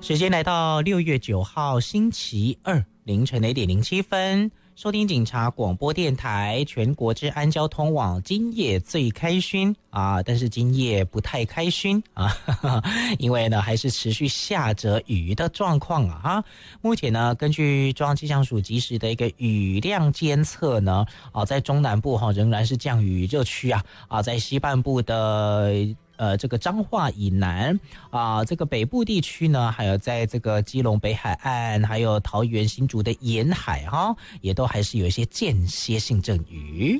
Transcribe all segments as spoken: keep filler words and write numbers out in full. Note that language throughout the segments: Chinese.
时间来到六月九号星期二凌晨的一点零七分，收听警察广播电台全国治安交通网，今夜最开勋啊！但是今夜不太开勋啊，呵呵，因为呢还是持续下着雨的状况啊哈。目前呢，根据中央气象署即时的一个雨量监测呢，啊，在中南部哈仍然是降雨热区啊啊，在西半部的。呃，这个彰化以南啊、呃，这个北部地区呢，还有在这个基隆北海岸，还有桃园新竹的沿海哈、哦，也都还是有一些间歇性阵雨。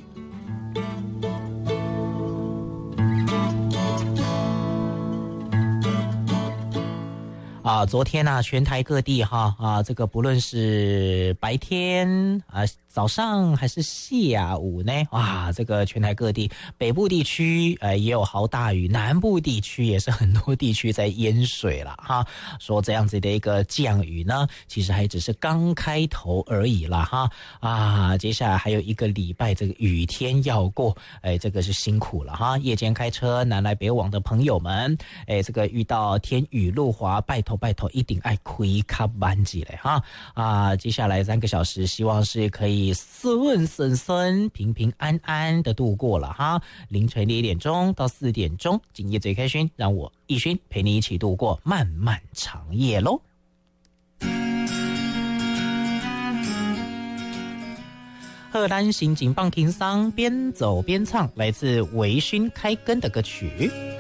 啊，昨天呢、啊，全台各地哈啊，这个不论是白天啊。早上还是下午呢？哇，这个全台各地，北部地区呃也有豪大雨，南部地区也是很多地区在淹水了哈。说这样子的一个降雨呢，其实还只是刚开头而已啦哈。啊，接下来还有一个礼拜，这个雨天要过，哎，这个是辛苦了哈。夜间开车南来北往的朋友们，哎，这个遇到天雨路滑，拜托拜托，一定爱开卡班机嘞哈。啊，接下来三个小时，希望是可以。顺顺顺平平安安的度过了哈，凌晨的一点钟到四点钟，今夜最开心，让我奕勋陪你一起度过漫漫长夜喽。荷兰刑警棒听桑边走边唱，来自微醺开根的歌曲。